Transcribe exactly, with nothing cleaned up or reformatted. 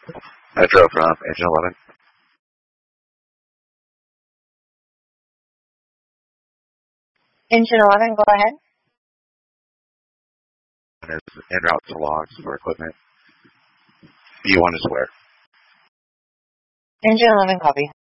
Metro from Engine eleven. Engine eleven, go ahead. Is en route to logs for equipment. You want to swear. Engine eleven, copy.